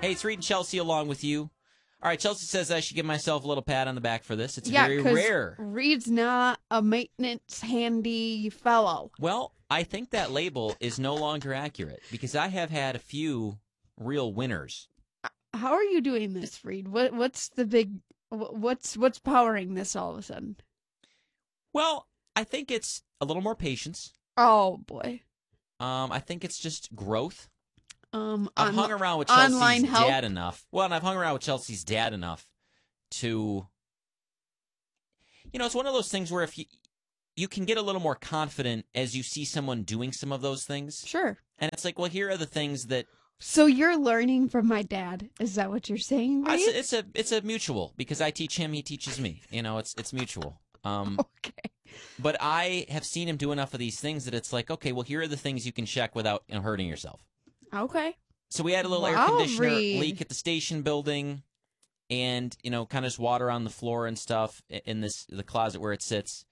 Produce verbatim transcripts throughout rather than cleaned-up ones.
Hey, it's Reed and Chelsea along with you. All right, Chelsea says I should give myself a little pat on the back for this. It's yeah, very rare. Reed's not a maintenance handy fellow. Well, I think that label is no longer accurate because I have had a few real winners. How are you doing this, Reed? What what's the big what's what's powering this all of a sudden? Well, I think it's a little more patience. Oh boy. Um, I think it's just growth. Um, I've on, hung around with Chelsea's online help? dad enough. Well, and I've hung around with Chelsea's dad enough to, you know, it's one of those things where if you you can get a little more confident as you see someone doing some of those things. Sure. And it's like, well, here are the things that. So you're learning from my dad. Is that what you're saying, Reed? It's a, it's a it's a mutual because I teach him, he teaches me. You know, it's it's mutual. Um, okay. But I have seen him do enough of these things that it's like, okay, well, here are the things you can check without you know, hurting yourself. Okay. So we had a little Wow, air conditioner Reed. leak at the station building, and you know, kind of just water on the floor and stuff in this the closet where it sits.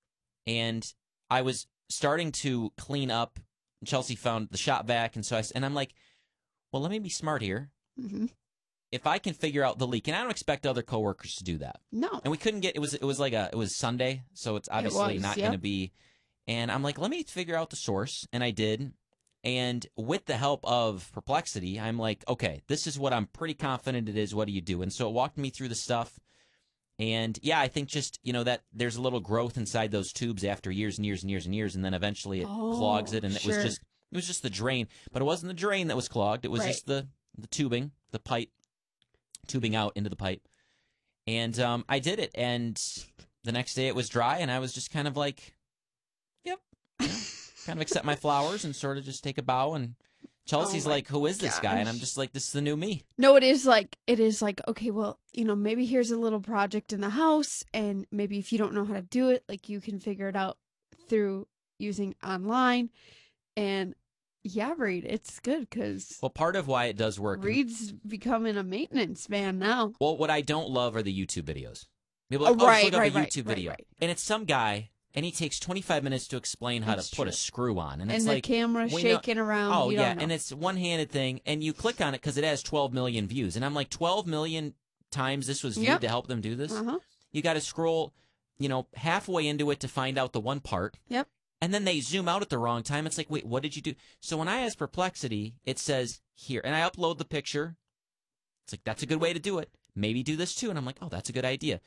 And I was starting to clean up. Chelsea found the shop vac, and so I and I'm like, well, let me be smart here. Mm-hmm. If I can figure out the leak, and I don't expect other coworkers to do that. No. And we couldn't get it was it was like a it was Sunday, so it's obviously was, not yep. going to be. And I'm like, let me figure out the source, and I did. And with the help of Perplexity, I'm like, okay, this is what I'm pretty confident it is. What do you do? And so it walked me through the stuff. And yeah, I think just, you know, that there's a little growth inside those tubes after years and years and years and years. And then eventually it Oh, clogs it. And it sure. was just it was just the drain. But it wasn't the drain that was clogged. It was Right. just the, the tubing, the pipe, tubing out into the pipe. And um, I did it. And the next day it was dry. And I was just kind of like, yep. You know, kind of accept my flowers and sort of just take a bow. And Chelsea's Oh my like, who is this guy? And I'm gosh. just like, this is the new me. No, it is like it is like okay, well, you know, maybe here's a little project in the house, and maybe if you don't know how to do it, like you can figure it out through using online. And yeah, Reed, it's good because Well, part of why it does work. Reed's becoming a maintenance man now. Well, what I don't love are the YouTube videos. People are Oh, like, oh, right, just look right, up a right, YouTube right, video. right. And it's some guy, and he takes twenty-five minutes to explain how That's to put true. a screw on. And, And it's the like, camera we know- shaking around. oh, you yeah, don't know. and it's a one-handed thing, and you click on it because it has twelve million views. And I'm like, twelve million times this was viewed Yep. to help them do this? Uh-huh. You got to scroll, you know, halfway into it to find out the one part. Yep. And then they zoom out at the wrong time. It's like, wait, what did you do? So when I ask Perplexity, it says here, and I upload the picture. It's like, that's a good way to do it. Maybe do this too. And I'm like, oh, that's a good idea.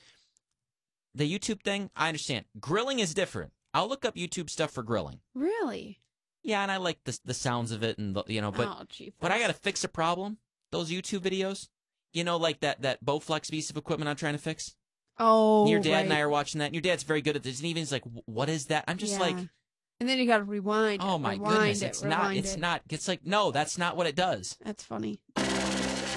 The YouTube thing, I understand. Grilling is different. I'll look up YouTube stuff for grilling. Really? Yeah, and I like the the sounds of it, and the, you know, but oh, gee, but I got to fix a problem. Those YouTube videos, you know, like that that Bowflex piece of equipment I'm trying to fix. Oh, Your dad right. and I are watching that. And your dad's very good at this. And even he's like, what is that? I'm just Yeah. like, And then you got to rewind. oh it, my rewind goodness, it, it's not. rewind It's it. not. It's like, no, that's not what it does. That's funny.